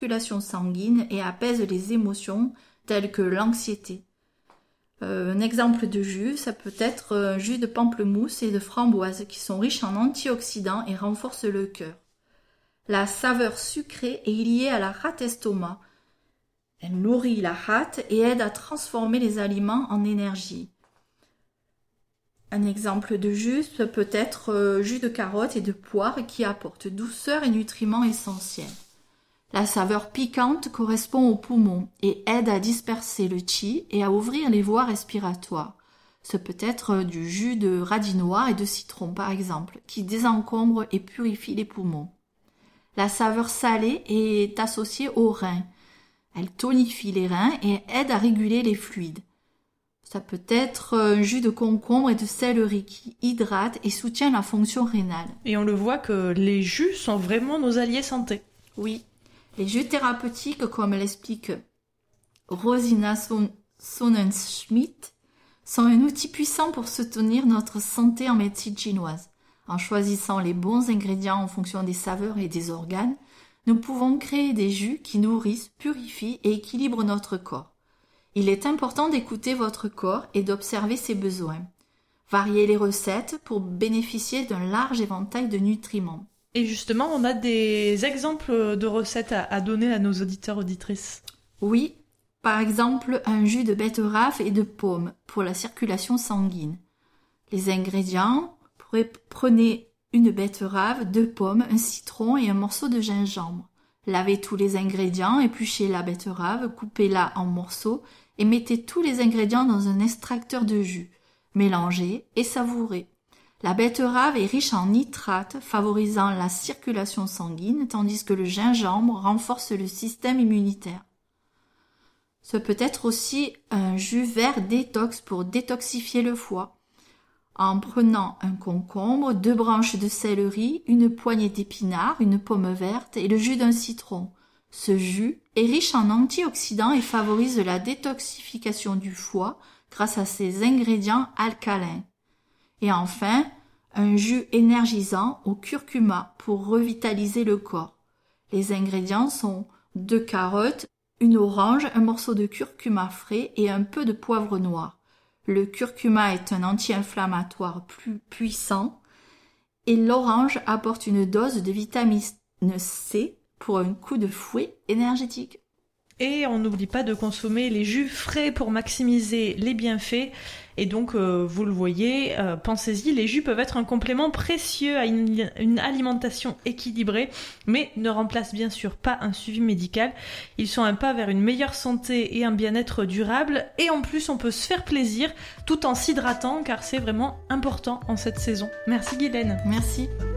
circulation sanguine et apaise les émotions telles que l'anxiété. Un exemple de jus, ça peut être un jus de pamplemousse et de framboise qui sont riches en antioxydants et renforcent le cœur. La saveur sucrée est liée à la rate estomac. Elle nourrit la rate et aide à transformer les aliments en énergie. Un exemple de jus peut être jus de carotte et de poire qui apporte douceur et nutriments essentiels. La saveur piquante correspond aux poumons et aide à disperser le qi et à ouvrir les voies respiratoires. Ce peut être du jus de radis noir et de citron par exemple, qui désencombre et purifie les poumons. La saveur salée est associée aux reins. Elle tonifie les reins et aide à réguler les fluides. Ça peut être un jus de concombre et de céleri qui hydrate et soutient la fonction rénale. Et on le voit que les jus sont vraiment nos alliés santé. Oui, les jus thérapeutiques, comme l'explique Rosina Sonnenschmidt, sont un outil puissant pour soutenir notre santé en médecine chinoise. En choisissant les bons ingrédients en fonction des saveurs et des organes, nous pouvons créer des jus qui nourrissent, purifient et équilibrent notre corps. Il est important d'écouter votre corps et d'observer ses besoins. Variez les recettes pour bénéficier d'un large éventail de nutriments. Et justement, on a des exemples de recettes à donner à nos auditeurs auditrices. Oui, par exemple un jus de betterave et de pomme pour la circulation sanguine. Les ingrédients, prenez une betterave, 2 pommes, un citron et un morceau de gingembre. Lavez tous les ingrédients, épluchez la betterave, coupez-la en morceaux et mettez tous les ingrédients dans un extracteur de jus. Mélangez et savourez. La betterave est riche en nitrates, favorisant la circulation sanguine, tandis que le gingembre renforce le système immunitaire. Ce peut être aussi un jus vert détox pour détoxifier le foie. En prenant un concombre, 2 branches de céleri, une poignée d'épinards, une pomme verte et le jus d'un citron. Ce jus est riche en antioxydants et favorise la détoxification du foie grâce à ses ingrédients alcalins. Et enfin, un jus énergisant au curcuma pour revitaliser le corps. Les ingrédients sont 2 carottes, une orange, un morceau de curcuma frais et un peu de poivre noir. Le curcuma est un anti-inflammatoire plus puissant et l'orange apporte une dose de vitamine C pour un coup de fouet énergétique. Et on n'oublie pas de consommer les jus frais pour maximiser les bienfaits. Et donc, vous le voyez, pensez-y, les jus peuvent être un complément précieux à une alimentation équilibrée, mais ne remplacent bien sûr pas un suivi médical. Ils sont un pas vers une meilleure santé et un bien-être durable. Et en plus, on peut se faire plaisir tout en s'hydratant, car c'est vraiment important en cette saison. Merci Guylaine. Merci.